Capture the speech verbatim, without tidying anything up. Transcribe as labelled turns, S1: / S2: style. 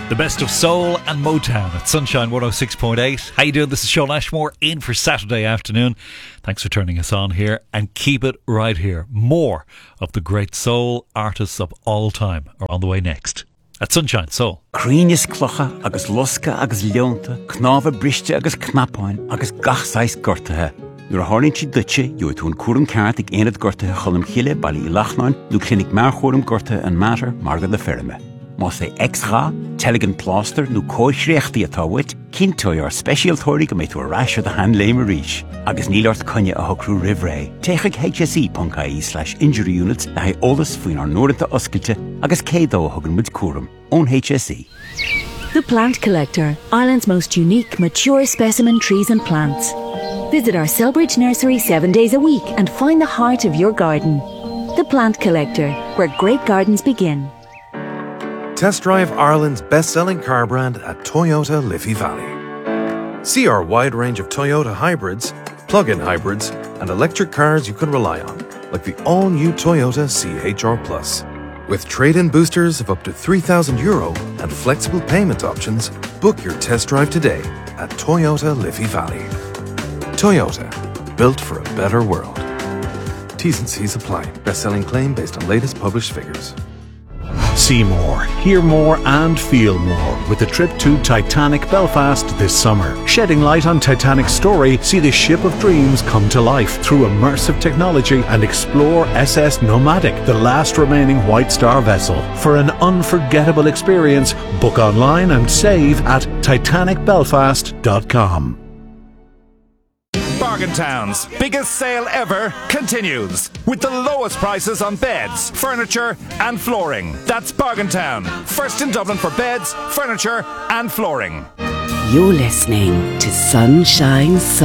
S1: The best of soul and Motown at Sunshine one oh six point eight. How you doing? This is Sean Ashmore in for Saturday afternoon. Thanks for turning us on here, and keep it right here. More of the great soul artists of all time are on the way next at Sunshine Soul.
S2: Críneas clocha agus losca agus leonta, knáfa briste agus knapáin agus gachsáis gortathe. Nuair a tharlaíonn siad duite, dúirt tún cuaram ceart ag aonad gortathe cholam chiile bailí i Lachnáin, lú clinic mar chóram gortathe an matter margad le ferme. Mas é extra, telegin plaster, nu coisreachtaí atá wit, cintói ar special thóirí go méid tú a ráisio de hand léim a ríis. Agus nílart conne a hocrú rivré. Teigh H S E dot I E slash injury units na hae olas faoin ar nóiranta oscailte agus cédó a thugann muid cuaram. Ón H S E.
S3: The Plant Collector, Ireland's most unique, mature specimen trees and plants. Visit our Selbridge nursery seven days a week and find the heart of your garden. The Plant Collector, where great gardens begin.
S4: Test drive Ireland's best-selling car brand at Toyota Liffey Valley. See our wide range of Toyota hybrids, plug-in hybrids, and electric cars you can rely on, like the all-new Toyota C H R Plus. With trade-in boosters of up to three thousand euro and flexible payment options, book your test drive today at Toyota Liffey Valley. Toyota, built for a better world. T's and C's apply. Best-selling claim based on latest published figures.
S5: See more, hear more and feel more with the trip to Titanic Belfast this summer. Shedding light on Titanic's story, see the ship of dreams come to life through immersive technology and explore S S Nomadic, the last remaining White Star vessel. For an unforgettable experience, book online and save at titanic belfast dot com.
S6: Bargain Town's biggest sale ever continues with the lowest prices on beds, furniture and flooring. That's Bargain Town, first in Dublin for beds, furniture and flooring.
S7: You're listening to Sunshine Soul.